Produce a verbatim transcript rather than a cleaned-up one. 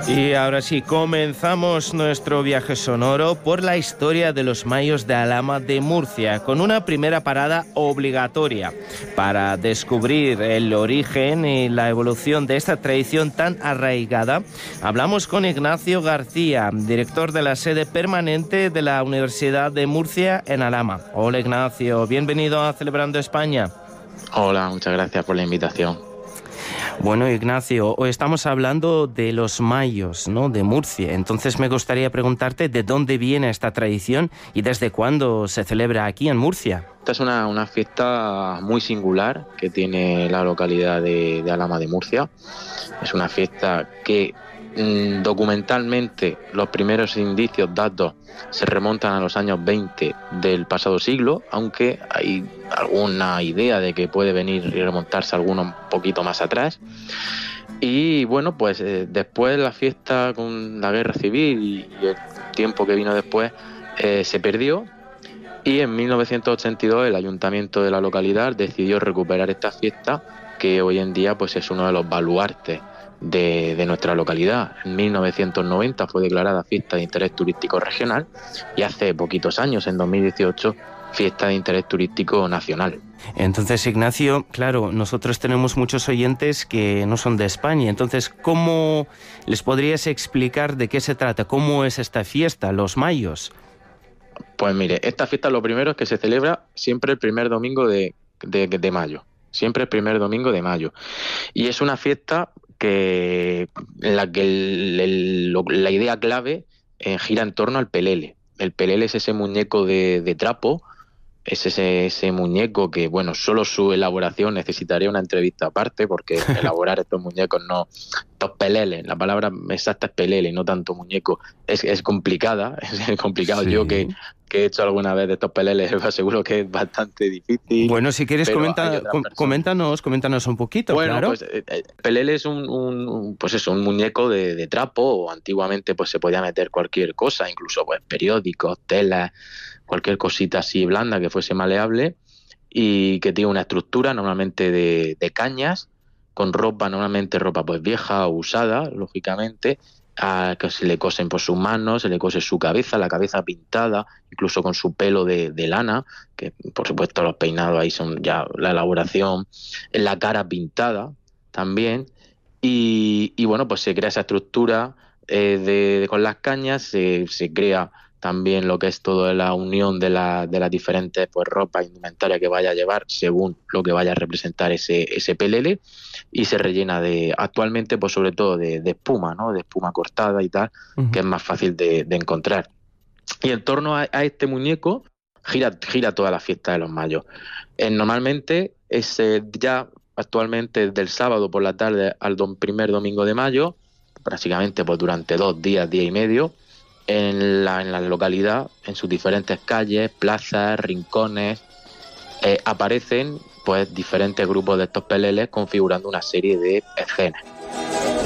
Y ahora sí, comenzamos nuestro viaje sonoro por la historia de los mayos de Alhama de Murcia, con una primera parada obligatoria para descubrir el origen y la evolución de esta tradición tan arraigada. Hablamos con Ignacio García, director de la sede permanente de la Universidad de Murcia en Alhama. Hola Ignacio, bienvenido a Celebrando España. Hola, muchas gracias por la invitación. Bueno, Ignacio, hoy estamos hablando de los mayos, ¿no?, de Murcia. Entonces me gustaría preguntarte de dónde viene esta tradición y desde cuándo se celebra aquí en Murcia. Esta es una, una fiesta muy singular que tiene la localidad de, de Alhama de Murcia. Es una fiesta que mmm, documentalmente los primeros indicios, datos, se remontan a los años veinte del pasado siglo, aunque hay alguna idea de que puede venir y remontarse alguno un poquito más atrás. Y bueno, pues eh, después la fiesta con la guerra civil y, y el tiempo que vino después eh, se perdió, y en mil novecientos ochenta y dos el ayuntamiento de la localidad decidió recuperar esta fiesta, que hoy en día pues es uno de los baluartes De, de nuestra localidad. En mil novecientos noventa fue declarada fiesta de interés turístico regional y hace poquitos años, en dos mil dieciocho, fiesta de interés turístico nacional. Entonces, Ignacio, claro, nosotros tenemos muchos oyentes que no son de España. Entonces, ¿cómo les podrías explicar de qué se trata? ¿Cómo es esta fiesta, los mayos? Pues mire, esta fiesta lo primero es que se celebra siempre el primer domingo de, de, de mayo. Siempre el primer domingo de mayo. Y es una fiesta que en la que el, el, la idea clave eh, gira en torno al pelele. El pelele es ese muñeco de, de trapo, es ese, ese muñeco que, bueno, solo su elaboración necesitaría una entrevista aparte, porque elaborar estos muñecos, no, estos peleles, la palabra exacta es pelele, no tanto muñeco, es, es complicada, es complicado. Sí. Yo que, que he hecho alguna vez de estos peleles, os aseguro que es bastante difícil. Bueno, si quieres, comenta, com, coméntanos, coméntanos un poquito, bueno, claro. Pues el pelele es un, un, pues eso, un muñeco de, de trapo, o antiguamente pues se podía meter cualquier cosa, incluso pues periódicos, telas, cualquier cosita así blanda que fuese maleable y que tiene una estructura normalmente de, de cañas, con ropa, normalmente ropa pues vieja o usada, lógicamente, a que se le cosen por sus manos, se le cose su cabeza, la cabeza pintada, incluso con su pelo de, de lana, que por supuesto los peinados ahí son ya la elaboración, en la cara pintada también, y, y bueno, pues se crea esa estructura eh, de, de, con las cañas, se, se crea también lo que es toda la unión de, la, de las diferentes pues ropas, indumentaria que vaya a llevar según lo que vaya a representar ese, ese pelele, y se rellena de, actualmente pues sobre todo de, de espuma, ¿no? De espuma cortada y tal, uh-huh. que es más fácil de, de encontrar. Y en torno a, a este muñeco gira, gira toda la fiesta de los mayos. Eh, normalmente es eh, ya actualmente del sábado por la tarde al don, primer domingo de mayo, prácticamente pues durante dos días, día y medio, en la, en la localidad, en sus diferentes calles, plazas, rincones, eh, aparecen pues diferentes grupos de estos peleles configurando una serie de escenas.